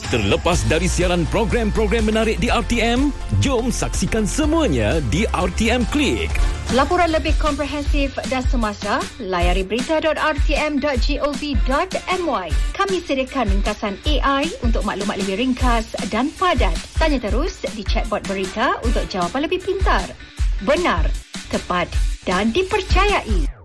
Terlepas dari siaran program-program menarik di RTM, jom saksikan semuanya di RTM Klik. Laporan lebih komprehensif dan semasa, layari berita.rtm.gov.my. Kami sediakan ringkasan AI untuk maklumat lebih ringkas dan padat. Tanya terus di chatbot berita untuk jawapan lebih pintar. Benar, tepat dan dipercayai.